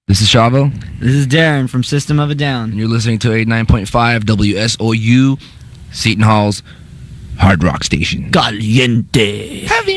This is Chavo. This is Darren from System of a Down. And you're listening to 89.5 WSOU, Seton Hall's Hard Rock Station. Caliente. Heavy